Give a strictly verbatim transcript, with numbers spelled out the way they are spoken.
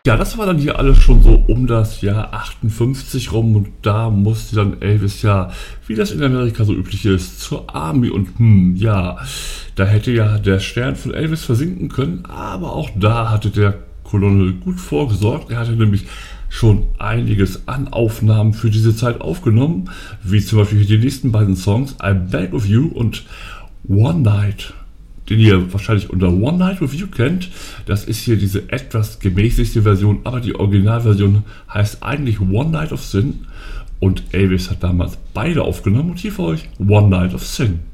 Ja, das war dann hier alles schon so um das Jahr achtundfünfzig rum und da musste dann Elvis ja, wie das in Amerika so üblich ist, zur Army und hm, ja, da hätte ja der Stern von Elvis versinken können, aber auch da hatte der Colonel gut vorgesorgt. Er hatte nämlich schon einiges an Aufnahmen für diese Zeit aufgenommen, wie zum Beispiel die nächsten beiden Songs I'm Back With You und One Night, den ihr wahrscheinlich unter One Night With You kennt. Das ist hier diese etwas gemäßigte Version, aber die Originalversion heißt eigentlich One Night of Sin und Elvis hat damals beide aufgenommen und hier für euch One Night of Sin.